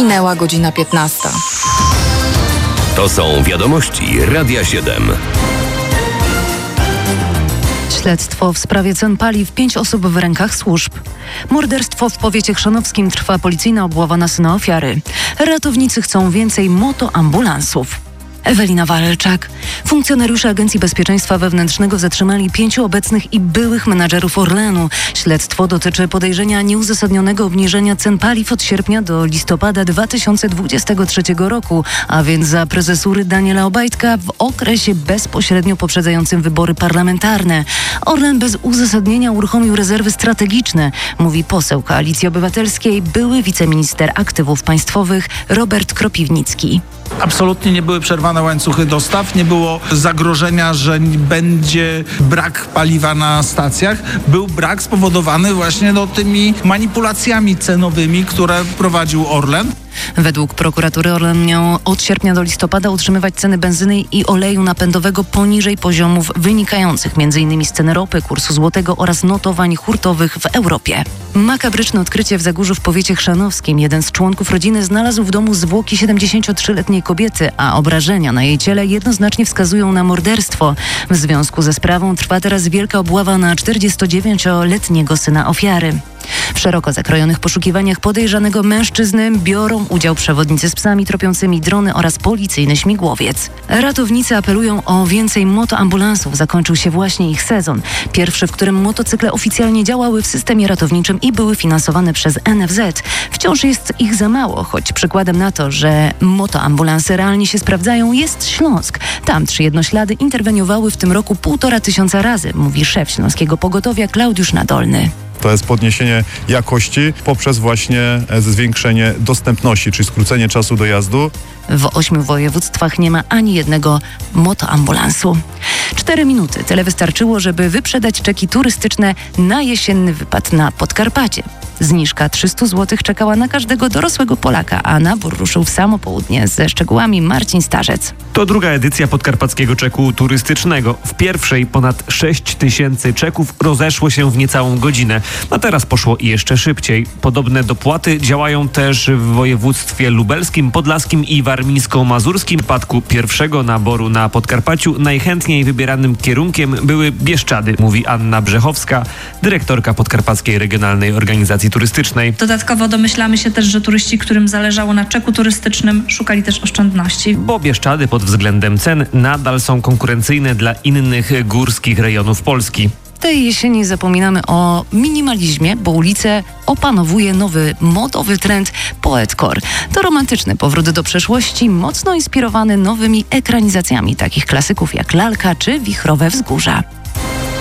Minęła godzina 15. To są wiadomości Radia 7. Śledztwo w sprawie cen paliw, 5 osób w rękach służb. Morderstwo w powiecie chrzanowskim, trwa policyjna obława na syna ofiary. Ratownicy chcą więcej motoambulansów. Ewelina Walczak. Funkcjonariusze Agencji Bezpieczeństwa Wewnętrznego zatrzymali 5 obecnych i byłych menadżerów Orlenu. Śledztwo dotyczy podejrzenia nieuzasadnionego obniżenia cen paliw od sierpnia do listopada 2023 roku, a więc za prezesury Daniela Obajtka w okresie bezpośrednio poprzedzającym wybory parlamentarne. Orlen bez uzasadnienia uruchomił rezerwy strategiczne, mówi poseł Koalicji Obywatelskiej, były wiceminister aktywów państwowych Robert Kropiwnicki. Absolutnie nie były przerwane łańcuchy dostaw, nie było zagrożenia, że będzie brak paliwa na stacjach. Był brak spowodowany właśnie tymi manipulacjami cenowymi, które prowadził Orlen. Według prokuratury Orlen miał od sierpnia do listopada utrzymywać ceny benzyny i oleju napędowego poniżej poziomów wynikających m.in. z ceny ropy, kursu złotego oraz notowań hurtowych w Europie. Makabryczne odkrycie w Zagórzu w powiecie chrzanowskim. Jeden z członków rodziny znalazł w domu zwłoki 73-letniej kobiety, a obrażenia na jej ciele jednoznacznie wskazują na morderstwo. W związku ze sprawą trwa teraz wielka obława na 49-letniego syna ofiary. W szeroko zakrojonych poszukiwaniach podejrzanego mężczyzny biorą udział przewodnicy z psami tropiącymi drony oraz policyjny śmigłowiec. Ratownicy apelują o więcej motoambulansów. Zakończył się właśnie ich sezon. Pierwszy, w którym motocykle oficjalnie działały w systemie ratowniczym i były finansowane przez NFZ. Wciąż jest ich za mało, choć przykładem na to, że motoambulanse realnie się sprawdzają, jest Śląsk. Tam 3 jednoślady interweniowały w tym roku 1500 razy, mówi szef Śląskiego Pogotowia Klaudiusz Nadolny. To jest podniesienie jakości poprzez właśnie zwiększenie dostępności, czyli skrócenie czasu dojazdu. W 8 województwach nie ma ani jednego motoambulansu. 4 minuty. Tyle wystarczyło, żeby wyprzedać czeki turystyczne na jesienny wypad na Podkarpacie. Zniżka 300 zł czekała na każdego dorosłego Polaka, a nabór ruszył w samo południe. Ze szczegółami Marcin Starzec. To druga edycja podkarpackiego czeku turystycznego. W pierwszej ponad 6 tysięcy czeków rozeszło się w niecałą godzinę, a teraz poszło i jeszcze szybciej. Podobne dopłaty działają też w województwie lubelskim, podlaskim i warmińsko-mazurskim. W przypadku pierwszego naboru na Podkarpaciu najchętniej wybieranym kierunkiem były Bieszczady, mówi Anna Brzechowska, dyrektorka Podkarpackiej Regionalnej Organizacji Turystycznej. Dodatkowo domyślamy się też, że turyści, którym zależało na czeku turystycznym, szukali też oszczędności. Bo Bieszczady pod względem cen nadal są konkurencyjne dla innych górskich rejonów Polski. Tej jesieni zapominamy o minimalizmie, bo ulicę opanowuje nowy modowy trend poetcore. To romantyczny powrót do przeszłości, mocno inspirowany nowymi ekranizacjami takich klasyków jak Lalka czy Wichrowe Wzgórza.